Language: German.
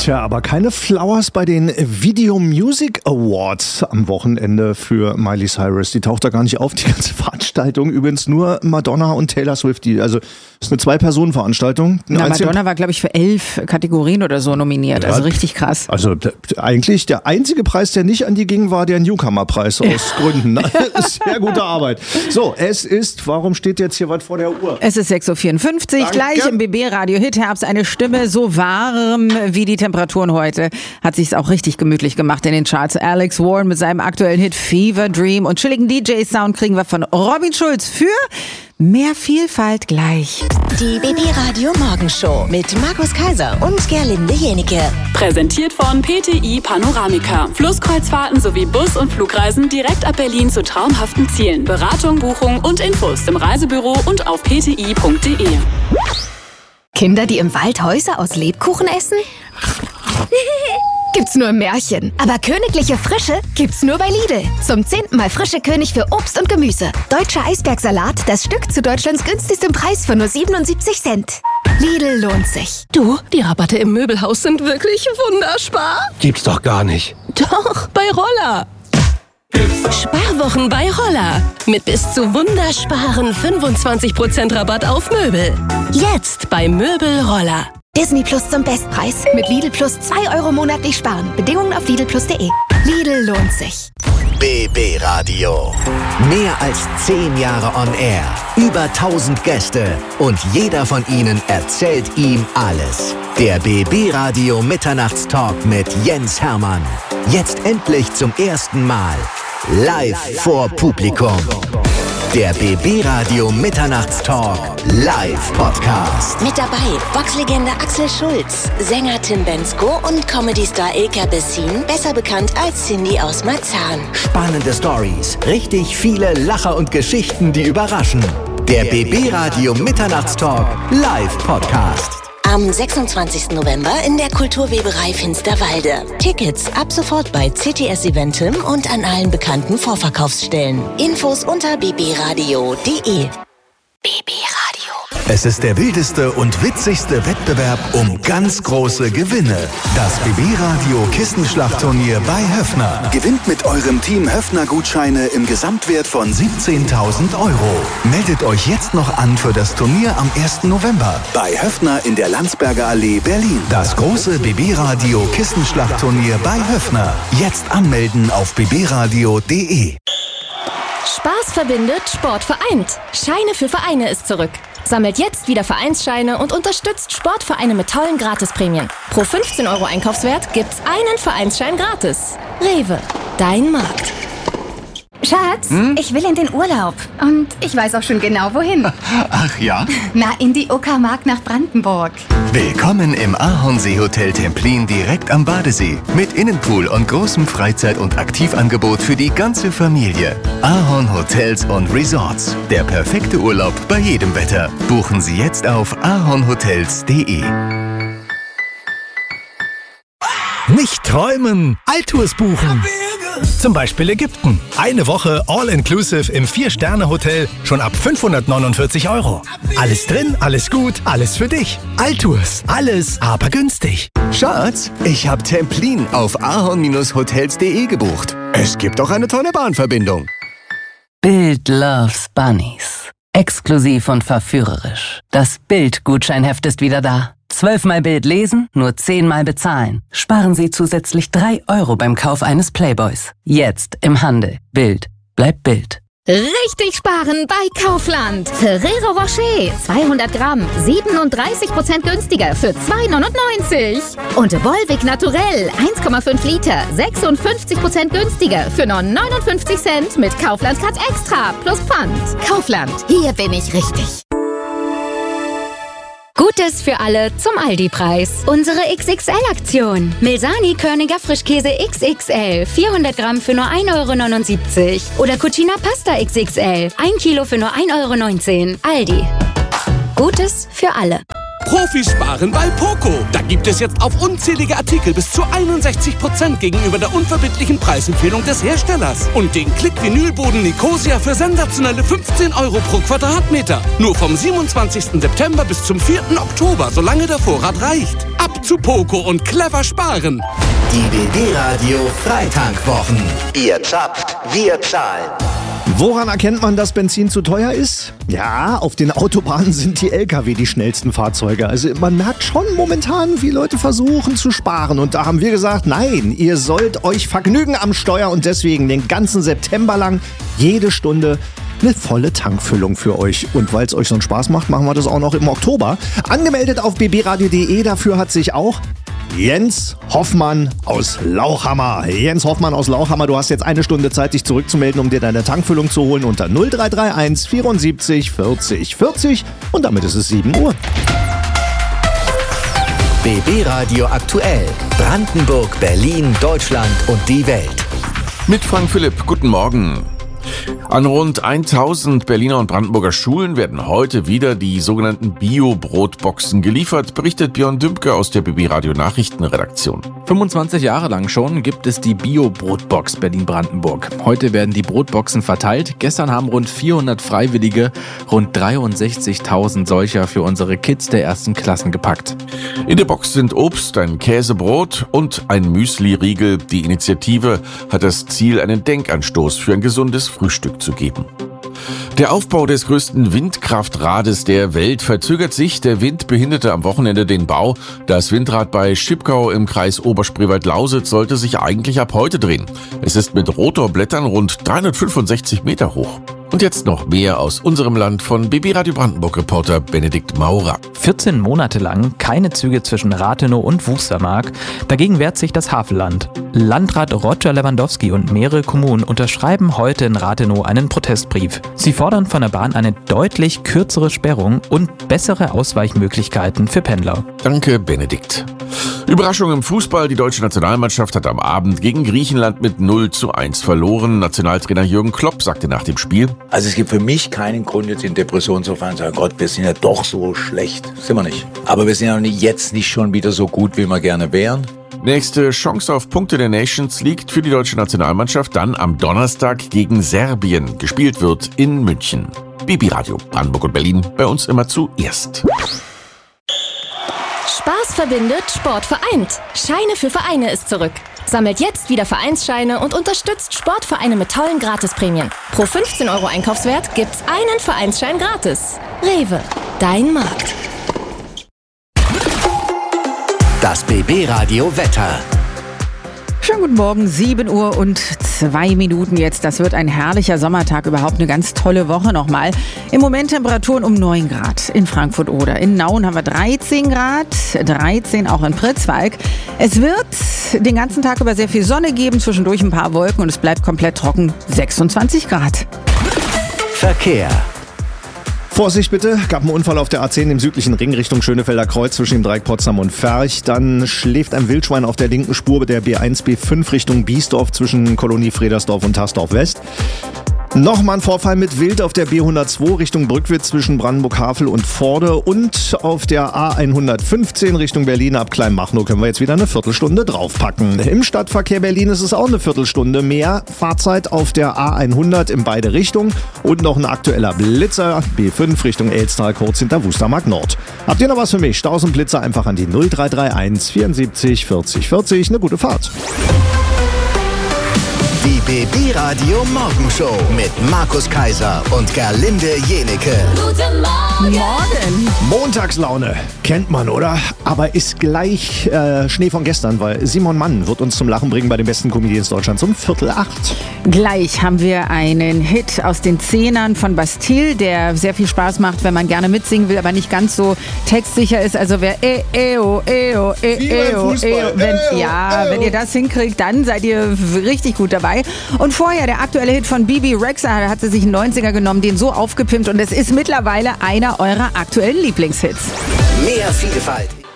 Tja, aber keine Flowers bei den Video Music Awards am Wochenende für Miley Cyrus. Die taucht da gar nicht auf, die ganze Veranstaltung. Übrigens nur Madonna und Taylor Swift. Also das ist eine 2-Personen-Veranstaltung. Madonna war, glaube ich, für 11 Kategorien oder so nominiert. Ja, also richtig krass. Also eigentlich der einzige Preis, der nicht an die ging, war der Newcomer-Preis aus Gründen. Sehr gute Arbeit. So, warum steht jetzt hier was vor der Uhr? Es ist 6.54 Uhr, gleich im BB-Radio Hit-Herbst. Eine Stimme so warm wie die Temperaturen heute. Hat sich's auch richtig gemütlich gemacht in den Charts. Alex Warren mit seinem aktuellen Hit Fever Dream und chilligen DJ-Sound kriegen wir von Robin Schulz für mehr Vielfalt gleich. Die BB-Radio Morgenshow mit Markus Kaiser und Gerlinde Jenike. Präsentiert von PTI Panoramica. Flusskreuzfahrten sowie Bus- und Flugreisen direkt ab Berlin zu traumhaften Zielen. Beratung, Buchung und Infos im Reisebüro und auf pti.de. Kinder, die im Wald Häuser aus Lebkuchen essen? Gibt's nur im Märchen. Aber königliche Frische gibt's nur bei Lidl. Zum 10. Mal frische König für Obst und Gemüse. Deutscher Eisbergsalat, das Stück zu Deutschlands günstigstem Preis für nur 77 Cent. Lidl lohnt sich. Du, die Rabatte im Möbelhaus sind wirklich wunderbar. Gibt's doch gar nicht. Doch, bei Roller. Sparwochen bei Roller. Mit bis zu wundersparen 25% Rabatt auf Möbel. Jetzt bei Möbel Roller. Disney Plus zum Bestpreis. Mit Lidl Plus 2 Euro monatlich sparen. Bedingungen auf lidlplus.de. Lidl lohnt sich. BB Radio. Mehr als 10 Jahre on Air. Über 1000 Gäste. Und jeder von ihnen erzählt ihm alles. Der BB Radio Mitternachtstalk mit Jens Hermann. Jetzt endlich zum ersten Mal. Live vor Publikum. Der BB Radio Mitternachtstalk Live Podcast. Mit dabei Boxlegende Axel Schulz, Sänger Tim Bendzko und Comedy-Star Ilka Bessin, besser bekannt als Cindy aus Marzahn. Spannende Stories, richtig viele Lacher und Geschichten, die überraschen. Der BB Radio Mitternachtstalk Live Podcast. Am 26. November in der Kulturweberei Finsterwalde. Tickets ab sofort bei CTS Eventim und an allen bekannten Vorverkaufsstellen. Infos unter bbradio.de. BB Radio. Es ist der wildeste und witzigste Wettbewerb um ganz große Gewinne. Das BB-Radio Kissenschlachtturnier bei Höffner. Gewinnt mit eurem Team Höffner-Gutscheine im Gesamtwert von 17.000 €. Meldet euch jetzt noch an für das Turnier am 1. November bei Höffner in der Landsberger Allee, Berlin. Das große BB-Radio Kissenschlachtturnier bei Höffner. Jetzt anmelden auf bbradio.de. Spaß verbindet, Sport vereint. Scheine für Vereine ist zurück. Sammelt jetzt wieder Vereinsscheine und unterstützt Sportvereine mit tollen Gratisprämien. Pro 15 € Einkaufswert gibt's einen Vereinsschein gratis. Rewe, dein Markt. Schatz, ich will in den Urlaub. Und ich weiß auch schon genau, wohin. Ach ja? Na, in die Uckermark nach Brandenburg. Willkommen im Ahornsee-Hotel Templin direkt am Badesee. Mit Innenpool und großem Freizeit- und Aktivangebot für die ganze Familie. Ahorn Hotels und Resorts. Der perfekte Urlaub bei jedem Wetter. Buchen Sie jetzt auf ahornhotels.de. Nicht träumen, Alltours buchen. Zum Beispiel Ägypten. Eine Woche All-Inclusive im 4-Sterne-Hotel schon ab 549 €. Alles drin, alles gut, alles für dich. Alltours, alles aber günstig. Schatz, ich hab Templin auf ahorn-hotels.de gebucht. Es gibt auch eine tolle Bahnverbindung. Bild loves Bunnies. Exklusiv und verführerisch. Das Bild-Gutscheinheft ist wieder da. 12-mal Bild lesen, nur 10-mal bezahlen. Sparen Sie zusätzlich 3 € beim Kauf eines Playboys. Jetzt im Handel. Bild bleibt Bild. Richtig sparen bei Kaufland. Ferrero Rocher, 200 Gramm, 37% günstiger für 2,99 €. Und Volvic Naturell, 1,5 Liter, 56% günstiger für nur 59 Cent mit Kaufland Cut Extra plus Pfand. Kaufland, hier bin ich richtig. Gutes für alle zum Aldi-Preis. Unsere XXL-Aktion. Milsani Körniger Frischkäse XXL. 400 Gramm für nur 1,79 €. Oder Cucina Pasta XXL. 1 Kilo für nur 1,19 €. Aldi. Gutes für alle. Profisparen bei Poco. Da gibt es jetzt auf unzählige Artikel bis zu 61% gegenüber der unverbindlichen Preisempfehlung des Herstellers. Und den Klick-Vinylboden Nicosia für sensationelle 15 € pro Quadratmeter. Nur vom 27. September bis zum 4. Oktober, solange der Vorrat reicht. Ab zu Poco und clever sparen. Die BB Radio Freitankwochen. Ihr zapft, wir zahlen. Woran erkennt man, dass Benzin zu teuer ist? Ja, auf den Autobahnen sind die LKW die schnellsten Fahrzeuge. Also man merkt schon momentan, wie Leute versuchen zu sparen. Und da haben wir gesagt, nein, ihr sollt euch vergnügen am Steuer und deswegen den ganzen September lang jede Stunde eine volle Tankfüllung für euch. Und weil es euch so einen Spaß macht, machen wir das auch noch im Oktober. Angemeldet auf bbradio.de, dafür hat sich auch Jens Hoffmann aus Lauchhammer. Jens Hoffmann aus Lauchhammer, du hast jetzt eine Stunde Zeit, dich zurückzumelden, um dir deine Tankfüllung zu holen unter 0331 74 40 40 und damit ist es 7 Uhr. BB Radio aktuell. Brandenburg, Berlin, Deutschland und die Welt. Mit Frank Philipp, guten Morgen. An rund 1000 Berliner und Brandenburger Schulen werden heute wieder die sogenannten Bio-Brotboxen geliefert, berichtet Björn Dümpke aus der BB Radio Nachrichtenredaktion. 25 Jahre lang schon gibt es die Bio-Brotbox Berlin-Brandenburg. Heute werden die Brotboxen verteilt. Gestern haben rund 400 Freiwillige rund 63.000 solcher für unsere Kids der ersten Klassen gepackt. In der Box sind Obst, ein Käsebrot und ein Müsli-Riegel. Die Initiative hat das Ziel, einen Denkanstoß für ein gesundes Frühstück zu geben. Der Aufbau des größten Windkraftrades der Welt verzögert sich. Der Wind behinderte am Wochenende den Bau. Das Windrad bei Schipkau im Kreis Oberspreewald-Lausitz sollte sich eigentlich ab heute drehen. Es ist mit Rotorblättern rund 365 Meter hoch. Und jetzt noch mehr aus unserem Land von BB Radio Brandenburg-Reporter Benedikt Maurer. 14 Monate lang keine Züge zwischen Rathenow und Wustermark. Dagegen wehrt sich das Havelland. Landrat Roger Lewandowski und mehrere Kommunen unterschreiben heute in Rathenow einen Protestbrief. Sie fordern von der Bahn eine deutlich kürzere Sperrung und bessere Ausweichmöglichkeiten für Pendler. Danke, Benedikt. Überraschung im Fußball. Die deutsche Nationalmannschaft hat am Abend gegen Griechenland mit 0:1 verloren. Nationaltrainer Jürgen Klopp sagte nach dem Spiel: Also es gibt für mich keinen Grund, jetzt in Depression zu fahren und zu sagen, Gott, wir sind ja doch so schlecht. Sind wir nicht. Aber wir sind ja jetzt nicht schon wieder so gut, wie wir gerne wären. Nächste Chance auf Punkte der Nations League für die deutsche Nationalmannschaft dann am Donnerstag gegen Serbien. Gespielt wird in München. BB Radio Brandenburg und Berlin, bei uns immer zuerst. Spaß verbindet, Sport vereint. Scheine für Vereine ist zurück. Sammelt jetzt wieder Vereinsscheine und unterstützt Sportvereine mit tollen Gratisprämien. Pro 15 € Einkaufswert gibt's einen Vereinsschein gratis. Rewe, dein Markt. Das BB Radio Wetter. Schönen guten Morgen, 7 Uhr und 2 Minuten jetzt. Das wird ein herrlicher Sommertag, überhaupt eine ganz tolle Woche nochmal. Im Moment Temperaturen um 9 Grad in Frankfurt-Oder. In Nauen haben wir 13 Grad, 13 auch in Pritzwalk. Es wird den ganzen Tag über sehr viel Sonne geben, zwischendurch ein paar Wolken und es bleibt komplett trocken, 26 Grad. Verkehr. Vorsicht bitte, gab einen Unfall auf der A10 im südlichen Ring Richtung Schönefelder Kreuz zwischen dem Dreieck Potsdam und Ferch. Dann schläft ein Wildschwein auf der linken Spur der B1, B5 Richtung Biesdorf zwischen Kolonie Fredersdorf und Tarsdorf West. Nochmal ein Vorfall mit Wild auf der B102 Richtung Brückwitz zwischen Brandenburg-Havel und Vorde und auf der A115 Richtung Berlin ab Kleinmachnow können wir jetzt wieder eine Viertelstunde draufpacken. Im Stadtverkehr Berlin ist es auch eine Viertelstunde mehr Fahrzeit auf der A100 in beide Richtungen und noch ein aktueller Blitzer B5 Richtung Elstal kurz hinter Wustermark Nord. Habt ihr noch was für mich? Staus und Blitzer einfach an die 0331 74 40 40. Eine gute Fahrt. Die BB Radio Morgenshow mit Markus Kaiser und Gerlinde Jenecke. Guten Morgen. Montagslaune kennt man, oder? Aber ist gleich Schnee von gestern, weil Simon Mann wird uns zum Lachen bringen bei den besten Comedians Deutschlands um 7:45. Gleich haben wir einen Hit aus den Zehnern von Bastille, der sehr viel Spaß macht, wenn man gerne mitsingen will, aber nicht ganz so textsicher ist. Also wer wenn ihr das hinkriegt, dann seid ihr richtig gut dabei. Und vorher der aktuelle Hit von Bibi Rexha, hat sie sich einen 90er genommen, den so aufgepimpt und es ist mittlerweile einer eurer aktuellen Lieblingshits. Mehr Vielfalt.